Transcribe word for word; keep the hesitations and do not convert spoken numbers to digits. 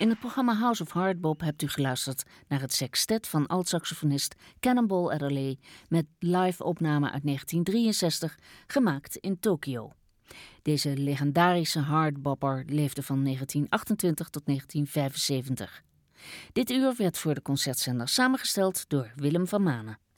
In het programma House of Hardbop hebt u geluisterd naar het sextet van alt-saxofonist Cannonball Adderley met live-opname uit negentien drieënzestig, gemaakt in Tokio. Deze legendarische hardbopper leefde van negentien achtentwintig tot negentien vijfenzeventig. Dit uur werd voor de concertzender samengesteld door Willem van Manen.